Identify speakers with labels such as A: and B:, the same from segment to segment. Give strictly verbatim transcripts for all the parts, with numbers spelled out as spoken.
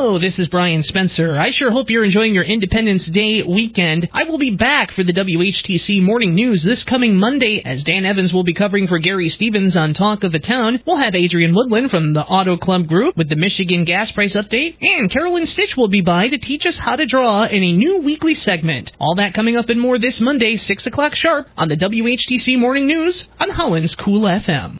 A: Hello, this is Brian Spencer. I sure hope you're enjoying your Independence Day weekend. I will be back for the W H T C Morning News this coming Monday, as Dan Evans will be covering for Gary Stevens on Talk of the Town. We'll have Adrian Woodland from the Auto Club Group with the Michigan gas price update, and Carolyn Stitch will be by to teach us how to draw in a new weekly segment. All that coming up and more this Monday, six o'clock sharp, on the W H T C Morning News on Holland's Cool F M.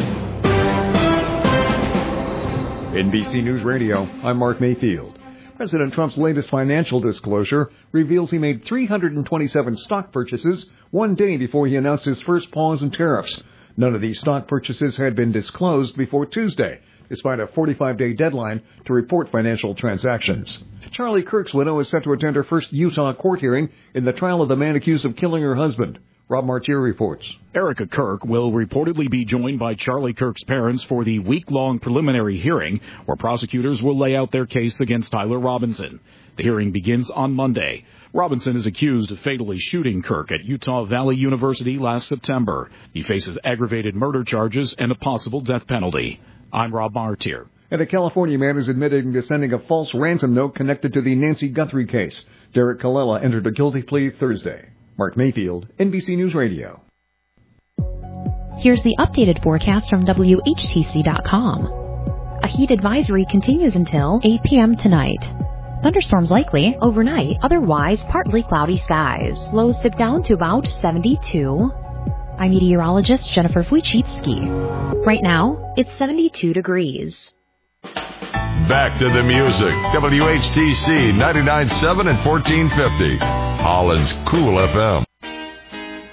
B: N B C News Radio, I'm Mark Mayfield. President Trump's latest financial disclosure reveals he made three hundred twenty-seven stock purchases one day before he announced his first pause in tariffs. None of these stock purchases had been disclosed before Tuesday, despite a forty-five day deadline to report financial transactions. Charlie Kirk's widow is set to attend her first Utah court hearing in the trial of the man accused of killing her husband. Rob Martier reports.
C: Erica Kirk will reportedly be joined by Charlie Kirk's parents for the week-long preliminary hearing, where prosecutors will lay out their case against Tyler Robinson. The hearing begins on Monday. Robinson is accused of fatally shooting Kirk at Utah Valley University last September. He faces aggravated murder charges and a possible death penalty. I'm Rob Martier.
B: And a California man is admitting to sending a false ransom note connected to the Nancy Guthrie case. Derek Colella entered a guilty plea Thursday. Mark Mayfield, N B C News Radio.
D: Here's the updated forecast from W H T C dot com. A heat advisory continues until eight p.m. tonight. Thunderstorms likely overnight, otherwise partly cloudy skies. Lows dip down to about seventy-two. I'm meteorologist Jennifer Wojcicki. Right now, it's seventy-two degrees.
E: Back to the music. W H T C ninety-nine point seven and fourteen fifty. Holland's Cool F M.